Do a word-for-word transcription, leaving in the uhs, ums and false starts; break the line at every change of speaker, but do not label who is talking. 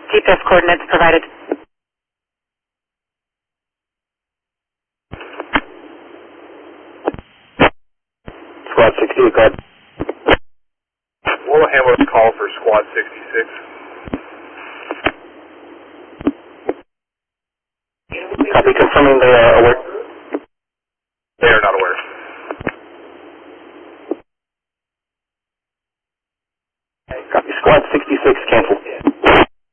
G P S coordinates provided.
Squad sixty-eight, go ahead.
We'll handle a call for Squad sixty-six.
Copy, confirming they are aware.